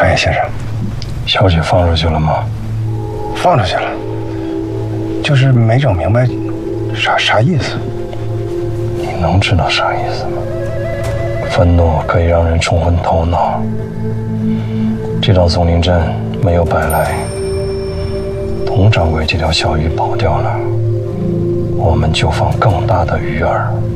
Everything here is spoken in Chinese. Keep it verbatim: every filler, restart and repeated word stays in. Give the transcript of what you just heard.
商业先生， 小姐放出去了吗？ 放出去了，就是没整明白啥啥意思。 你能知道啥意思吗？愤怒可以让人冲昏头脑。这趟松林镇没有白来，佟掌柜这条小鱼跑掉了，我们就放更大的鱼饵。